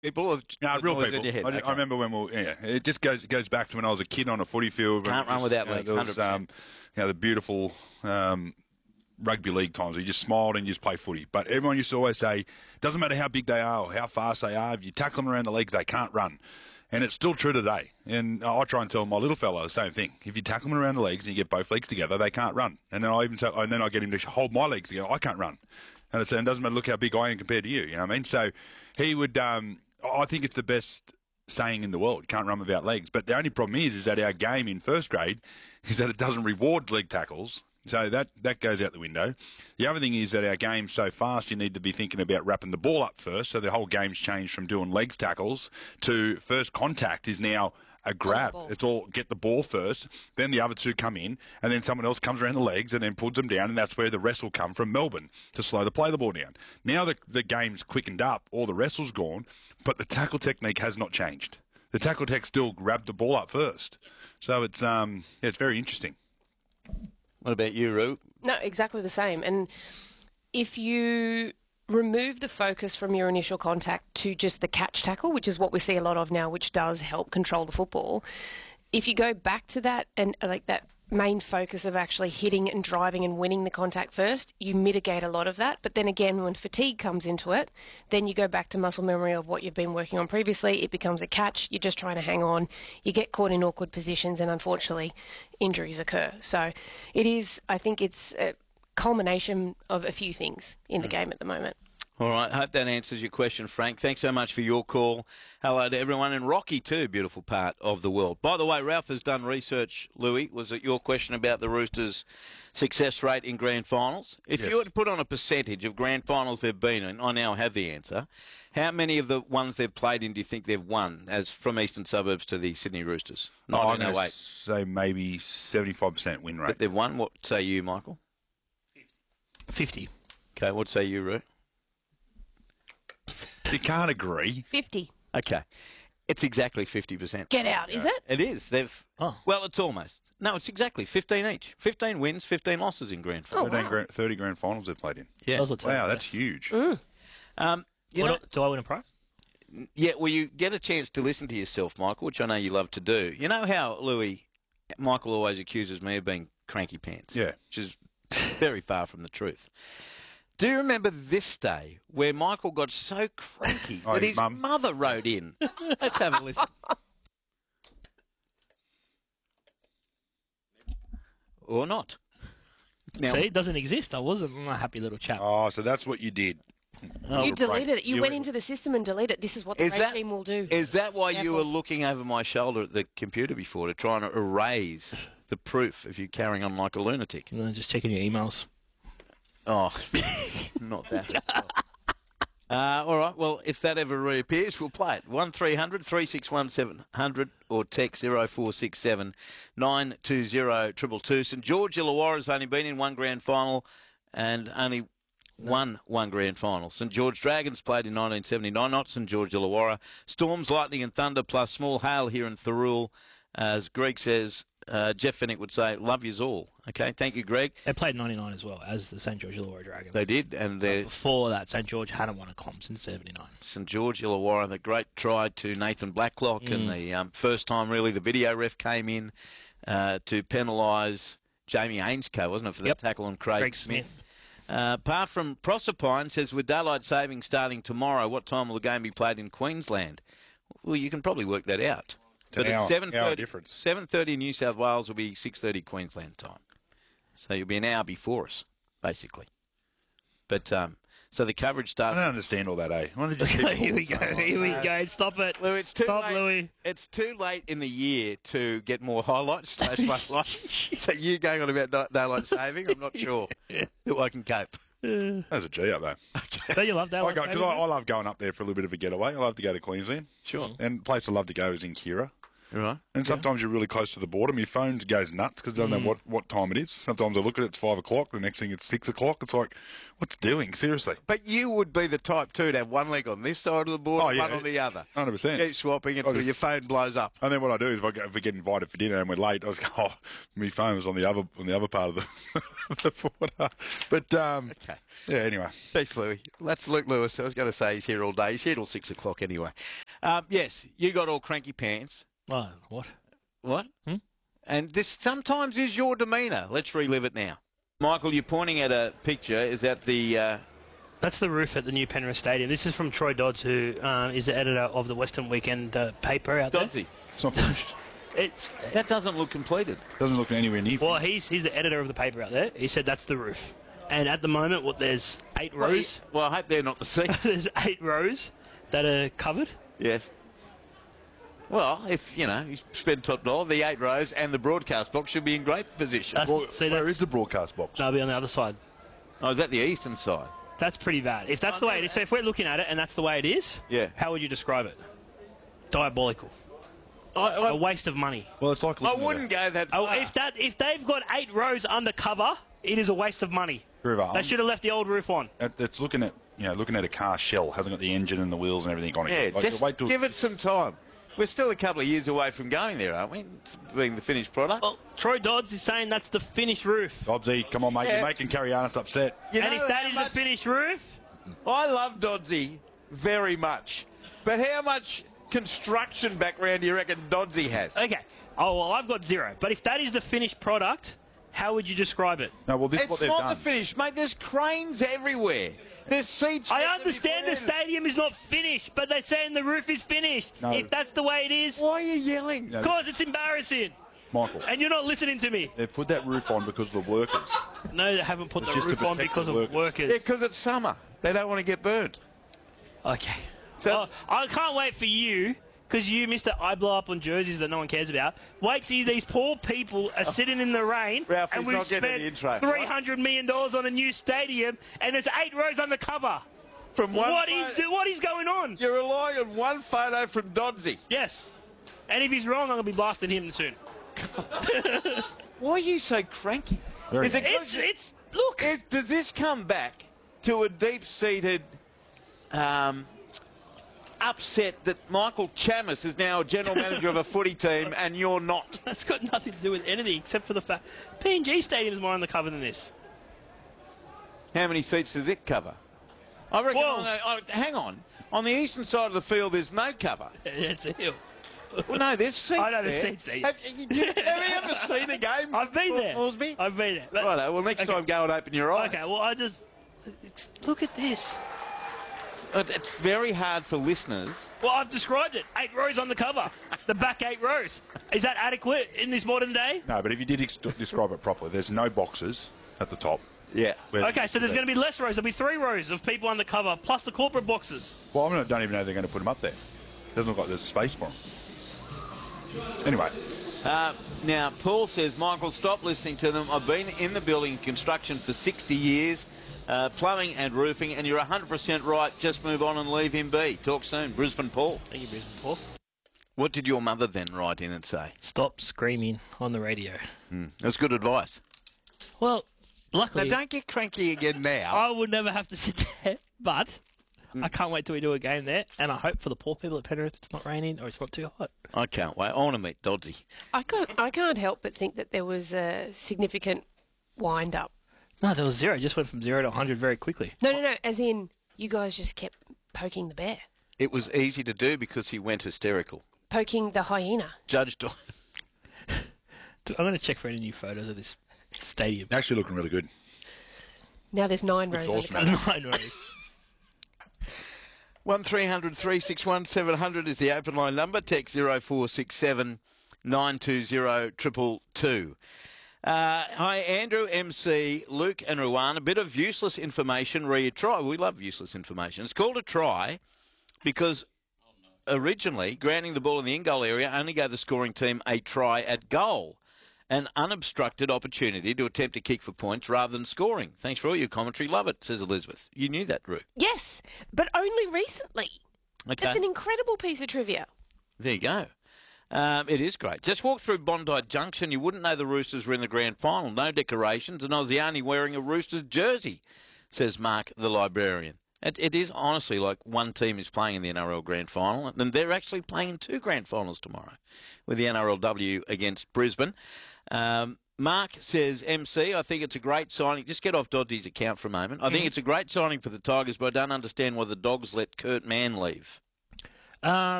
people? Or No, real was it people. in your head? I Okay. remember when it just goes back to when I was a kid on a footy field. Can't run without legs, There was, 100%. the beautiful rugby league times where you just smiled and you just play footy. But everyone used to always say, doesn't matter how big they are or how fast they are, if you tackle them around the legs, they can't run. And it's still true today. And I try and tell my little fellow the same thing. If you tackle them around the legs and you get both legs together, they can't run. And then I get him to hold my legs together. I can't run. And I said, it doesn't matter, look how big I am compared to you. You know what I mean? So he would, I think it's the best saying in the world. You can't run without legs. But the only problem is that our game in first grade is that it doesn't reward leg tackles. So that goes out the window. The other thing is that our game's so fast, you need to be thinking about wrapping the ball up first. So the whole game's changed from doing legs tackles to first contact is now a grab. It's all get the ball first, then the other two come in, and then someone else comes around the legs and then pulls them down, and that's where the wrestle come from Melbourne to slow the ball down. Now the game's quickened up, all the wrestle's gone, but the tackle technique has not changed. The tackle tech still grabbed the ball up first. So it's very interesting. What about you, Roo? No, exactly the same. And if you remove the focus from your initial contact to just the catch tackle, which is what we see a lot of now, which does help control the football, if you go back to that and like that main focus of actually hitting and driving and winning the contact first, you mitigate a lot of that. But then again, when fatigue comes into it, then you go back to muscle memory of what you've been working on previously. It becomes a catch. You're just trying to hang on. You get caught in awkward positions, and unfortunately, injuries occur. So I think it's a culmination of a few things in the game at the moment. All right, hope that answers your question, Frank. Thanks so much for your call. Hello to everyone, and Rocky too, beautiful part of the world. By the way, Ralph has done research, Louis. Was it your question about the Roosters' success rate in grand finals? If you were to put on a percentage of grand finals they've been in, I now have the answer. How many of the ones they've played in do you think they've won, as from eastern suburbs to the Sydney Roosters? I'm going to say maybe 75% win rate. But they've won. What say you, Michael? 50. Okay, what say you, Roo? You can't agree. 50. Okay. It's exactly 50%. Get out, is it? It is. Well, it's almost. No, it's exactly 15 each. 15 wins, 15 losses in grand finals. 30 grand finals they've played in. Yeah. Wow, that's huge. Do I win a prize? Yeah, well, you get a chance to listen to yourself, Michael, which I know you love to do. You know how, Louis, Michael always accuses me of being cranky pants? Yeah. Which is very far from the truth. Do you remember this day where Michael got so cranky that his mother wrote in? Let's have a listen. Or not. Now, See, it doesn't exist. I wasn't a happy little chap. Oh, so that's what you did. You deleted it. You went into the system and deleted it. This is what the regime will do. Is that why you were looking over my shoulder at the computer before to try and erase the proof of you carrying on like a lunatic? Just checking your emails. Oh, not that. All right, well, if that ever reappears, we'll play it. 1300 361 700 or text 0467 920 222. St George Illawarra's only been in one grand final and only won one grand final. St George Dragons played in 1979, not St George Illawarra. Storms, lightning and thunder plus small hail here in Thirroul. As Greg says, Jeff Fennick would say, love yous all. Okay, thank you, Greg. They played 99 as well as the St George Illawarra Dragons. They did, and before that, St George hadn't won a comp since 79. St George Illawarra, the great try to Nathan Blacklock, and the first time really the video ref came in to penalise Jamie Ainscough, wasn't it, for that tackle on Craig Smith. Apart from Proserpine says, with daylight saving starting tomorrow, what time will the game be played in Queensland? Well, you can probably work that out. But An it's hour difference. 7:30 New South Wales will be 6:30 Queensland time. So you'll be an hour before us, basically. But so the coverage starts. I don't understand all that, eh? Why don't they just keep it Here we go. Here we go. Stop it. Louis, it's too Stop, late. Louis. It's too late in the year to get more highlights. So you going on about daylight saving? I'm not sure that I can cope. That's a G up there. Don't you love that one? I love going up there for a little bit of a getaway. I love to go to Queensland. Sure. And the place I love to go is in Kira. Right. And sometimes you're really close to the boredom. Your phone goes nuts because it doesn't know what time it is. Sometimes I look at it, it's 5 o'clock. The next thing it's 6 o'clock. It's like, what's it doing? Seriously. But you would be the type, too, to have one leg on this side of the board and one on the other. 100%. Keep swapping until your phone blows up. And then what I do is if we get invited for dinner and we're late, I was go, my phone was on the other part of the board. But, Okay. yeah, anyway. Thanks, Louis. That's Luke Lewis. I was going to say he's here all day. He's here till 6 o'clock anyway. Yes, you got all cranky pants. Oh, what? What? And this sometimes is your demeanour. Let's relive it now. Michael, you're pointing at a picture. Is that the... That's the roof at the new Penrith Stadium. This is from Troy Dodds, who is the editor of the Western Weekend paper out there. Doddsy? It's not finished. That doesn't look completed. Doesn't look anywhere near. Well, he's the editor of the paper out there. He said that's the roof. And at the moment, there's 8 rows. Well, I hope they're not the seats. There's 8 rows that are covered. Yes. Well, if, you spend top dollar, the 8 rows and the broadcast box should be in great position. Where is the broadcast box? No, it'll be on the other side. Oh, is that the eastern side? That's pretty bad. If that's the way it is, so if we're looking at it and that's the way it is, how would you describe it? Diabolical. A waste of money. Well, it's like I wouldn't go that far. If they've got 8 rows under cover, it is a waste of money. They should have left the old roof on. It's looking at a car shell, hasn't got the engine and the wheels and everything on it. Yeah, just give it some time. We're still a couple of years away from going there, aren't we? Being the finished product. Well, Troy Dodds is saying that's the finished roof. Doddsy, come on, mate. You're making Carrianis upset. And if that is the finished roof... I love Doddsy very much. But how much construction background do you reckon Doddsy has? Okay. Oh, well, I've got 0. But if that is the finished product, how would you describe it? No, well, this is what they've done. It's not the finish, mate. There's cranes everywhere. There's seats. I understand the stadium is not finished, but they're saying the roof is finished. No. If that's the way it is... Why are you yelling? Because it's embarrassing. Michael. And you're not listening to me. They've put that roof on because of the workers. No, they haven't put the just to roof on protect because the of workers. Yeah, because it's summer. They don't want to get burnt. Okay. So I can't wait for you, because you, Mr. I blow up on jerseys that no one cares about. Wait till these poor people are sitting in the rain, Ralph, and he's we've not getting the intro. spent $300 million on a new stadium, and there's 8 rows under cover. From one What is going on? You're relying on one photo from Doddsy. Yes. And if he's wrong, I'm going to be blasting him soon. Why are you so cranky? Very Look. Does this come back to a deep-seated upset that Michael Chammas is now a general manager of a footy team and you're not? That's got nothing to do with anything except for the fact PNG Stadium is more on the cover than this. How many seats does it cover? I reckon. 12. Hang on. On the eastern side of the field, there's no cover. It's a hill. Well, no, there's seats. I know there's there. seats there. Have you ever seen a game? I've been there. Moresby? I've been there. But- Righto, well, next time go and open your eyes. Okay, well, look at this. It's very hard for listeners. Well, I've described it. 8 rows on the cover. The back 8 rows. Is that adequate in this modern day? No, but if you did describe it properly, there's no boxes at the top. Yeah. Okay, so there's going to be less rows. There'll be 3 rows of people on the cover, plus the corporate boxes. Well, I don't even know they're going to put them up there. Doesn't look like there's space for them. Anyway. Now, Paul says, Michael, stop listening to them. I've been in the building construction for 60 years, plumbing and roofing, and you're 100% right. Just move on and leave him be. Talk soon. Brisbane Paul. Thank you, Brisbane Paul. What did your mother then write in and say? Stop screaming on the radio. That's good advice. Well, luckily... Now, don't get cranky again now. I would never have to sit there, but I can't wait till we do a game there, and I hope for the poor people at Penrith it's not raining or it's not too hot. I can't wait. I want to meet Doddsy. I can't help but think that there was a significant wind-up. No, there was 0. It just went from 0 to 100 very quickly. No. As in, you guys just kept poking the bear. It was easy to do because he went hysterical. Poking the hyena. Judge Doyle. I'm going to check for any new photos of this stadium. Actually looking really good. Now there's 9 rows. awesome. on the cover. 9 rows. 1300 361 700 is the open line number. Text 0467 920 222. Hi, Andrew, MC, Luke and Ruan. A bit of useless information. Try. We love useless information. It's called a try because originally grounding the ball in the in-goal area only gave the scoring team a try at goal. An unobstructed opportunity to attempt to kick for points rather than scoring. Thanks for all your commentary. Love it, says Elizabeth. You knew that, Roo. Yes, but only recently. Okay. It's an incredible piece of trivia. There you go. It is great. Just walk through Bondi Junction. You wouldn't know the Roosters were in the grand final. No decorations, and I was the only wearing a Roosters jersey, says Mark the librarian. It is honestly like one team is playing in the NRL grand final, and they're actually playing in 2 grand finals tomorrow with the NRLW against Brisbane. Mark says, MC, I think it's a great signing. Just get off Dodgy's account for a moment. I think it's a great signing for the Tigers, but I don't understand why the Dogs let Kurt Mann leave.